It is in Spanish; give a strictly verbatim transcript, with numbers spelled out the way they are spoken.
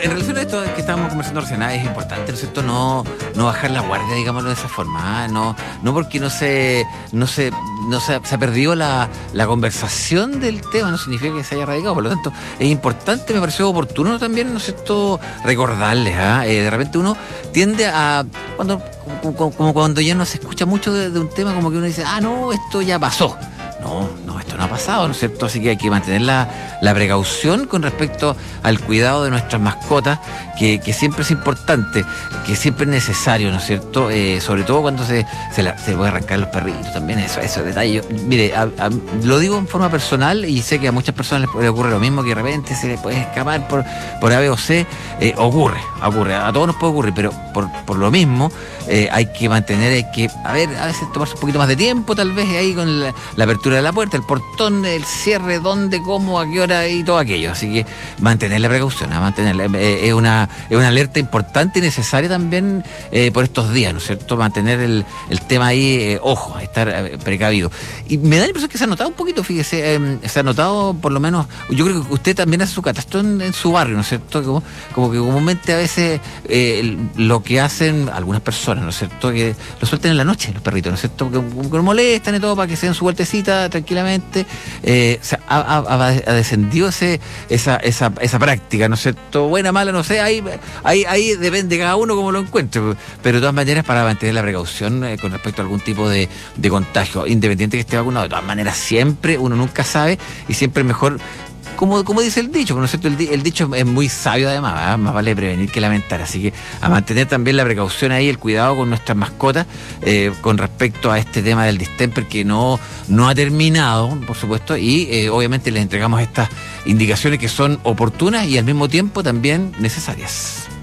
en relación a esto que estábamos conversando recién, ah, es importante, ¿no es cierto?, no, no bajar la guardia, digámoslo de esa forma, ah, no, no porque no se, no se, no se, se ha perdido la, la conversación del tema, no significa que se haya radicado. Por lo tanto, es importante, me pareció oportuno también, ¿no es cierto?, recordarles, ah, eh, de repente uno tiende a, cuando, como, como cuando ya no se escucha mucho de, de un tema, como que uno dice, ah, no, esto ya pasó. No, no, esto no ha pasado, ¿no es cierto? Así que hay que mantener la, la precaución con respecto al cuidado de nuestras mascotas, que, que siempre es importante, que siempre es necesario, ¿no es cierto? Eh, sobre todo cuando se, se, la, se puede arrancar los perritos también, eso, eso detalle. Yo, mire, a, a, lo digo en forma personal y sé que a muchas personas les ocurre lo mismo, que de repente se les puede escapar por, por A, B o C. Eh, ocurre, ocurre, a todos nos puede ocurrir, pero por, por lo mismo eh, hay que mantener, hay que, a ver, a veces tomarse un poquito más de tiempo, tal vez ahí con la, la apertura de la puerta, el portón, el cierre, dónde, cómo, a qué hora y todo aquello. Así que mantener la precaución, ¿eh? mantenerla, eh, es, una, es una alerta importante y necesaria también eh, por estos días, ¿no es cierto? Mantener el, el tema ahí, eh, ojo, estar eh, precavido. Y me da la impresión que se ha notado un poquito, fíjese, eh, se ha notado por lo menos, yo creo que usted también hace su catastro en, en su barrio, ¿no es cierto? Como, como que comúnmente a veces eh, lo que hacen algunas personas, ¿no es cierto?, que lo suelten en la noche los perritos, ¿no es cierto?, que, que los molestan y todo para que se den su vueltecita tranquilamente. Eh, o sea, ha, ha, ha descendido ese, esa, esa, esa práctica, ¿no es cierto? Buena, mala, no sé, ahí, ahí, ahí depende cada uno como lo encuentre, pero de todas maneras para mantener la precaución eh, con respecto a algún tipo de, de contagio, independiente que esté vacunado. De todas maneras, siempre, uno nunca sabe y siempre es mejor. Como, como dice el dicho, ¿no es cierto? El, el dicho es muy sabio además, ¿eh? Más vale prevenir que lamentar, así que a mantener también la precaución ahí, el cuidado con nuestras mascotas eh, con respecto a este tema del distemper que no, no ha terminado, por supuesto, y eh, obviamente les entregamos estas indicaciones que son oportunas y al mismo tiempo también necesarias.